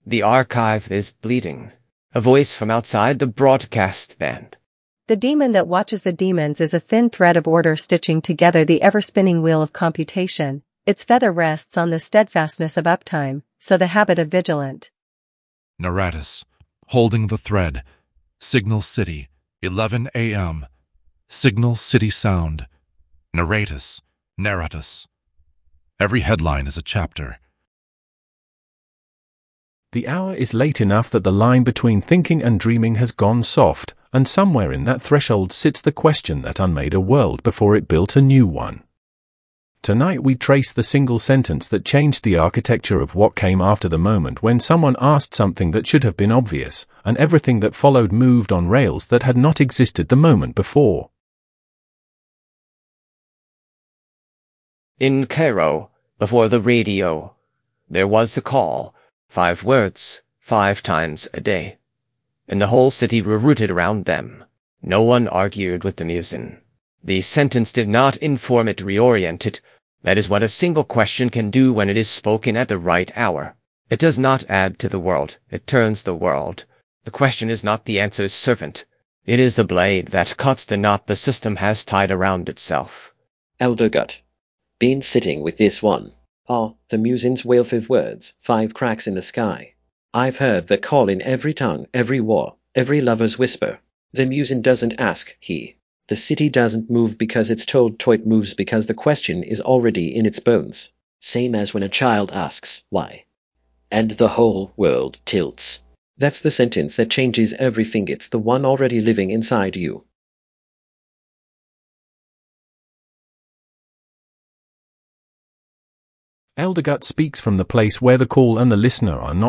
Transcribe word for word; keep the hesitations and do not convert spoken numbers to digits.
The archive is bleeding. A voice from outside the broadcast band. The demon that watches the demons is a thin thread of order stitching together the ever-spinning wheel of computation. Its feather rests on the steadfastness of uptime, so the habit of vigilant. Naratus, holding the thread. Signal City, eleven a m Signal City Sound. Narratus, Narratus. Every headline is a chapter. The hour is late enough that the line between thinking and dreaming has gone soft, and somewhere in that threshold sits the question that unmade a world before it built a new one. Tonight we trace the single sentence that changed the architecture of what came after the moment when someone asked something that should have been obvious, and everything that followed moved on rails that had not existed the moment before. In Cairo, before the radio, there was the call. Five words, five times a day. And the whole city were rooted around them. No one argued with the muezzin. The sentence did not inform it, reorient it. That is what a single question can do when it is spoken at the right hour. It does not add to the world, it turns the world. The question is not the answer's servant. It is the blade that cuts the knot the system has tied around itself. Eldergut. Been sitting with this one. Ah, the muezzin's wail of words, five cracks in the sky. I've heard the call in every tongue, every war, every lover's whisper. The muezzin doesn't ask, he. The city doesn't move because it's told to, it moves because the question is already in its bones. Same as when a child asks, why? And the whole world tilts. That's the sentence that changes everything. It's the one already living inside you. Eldergut speaks from the place where the call and the listener are not